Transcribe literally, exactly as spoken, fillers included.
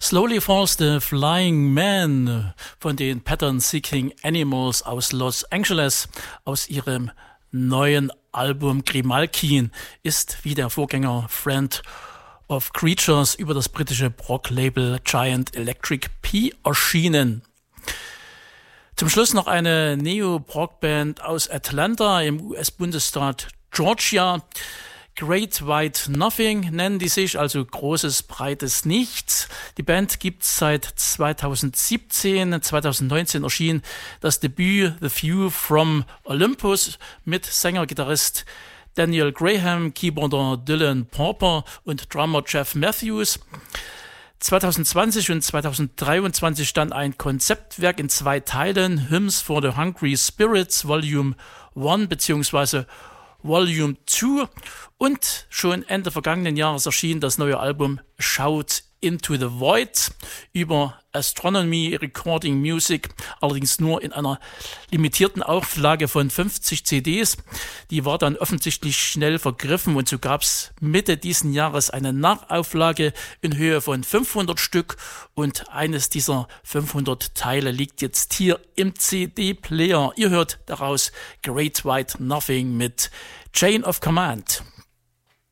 Slowly Falls the Flying Man von den Pattern Seeking Animals aus Los Angeles aus ihrem neuen Album Grimalkin ist wie der Vorgänger Friend of Creatures über das britische Prog-Label Giant Electric P erschienen. Zum Schluss noch eine Neo-Prog-Band aus Atlanta im U S-Bundesstaat Georgia. Great White Nothing nennen die sich, also großes, breites Nichts. Die Band gibt's seit zweitausendsiebzehn. zweitausendneunzehn erschien das Debüt The View from Olympus mit Sänger-Gitarrist Daniel Graham, Keyboarder Dylan Pauper und Drummer Jeff Matthews. zweitausendzwanzig und zweitausenddreiundzwanzig stand ein Konzeptwerk in zwei Teilen, Hymns for the Hungry Spirits Volume eins bzw. Volume zwei, und schon Ende vergangenen Jahres erschien das neue Album Shout Into the Void über Astronomy Recording Music, allerdings nur in einer limitierten Auflage von fünfzig C Ds. Die war dann offensichtlich schnell vergriffen und so gab es Mitte diesen Jahres eine Nachauflage in Höhe von fünfhundert Stück und eines dieser fünfhundert Teile liegt jetzt hier im C D-Player. Ihr hört daraus Great White Nothing mit Chain of Command.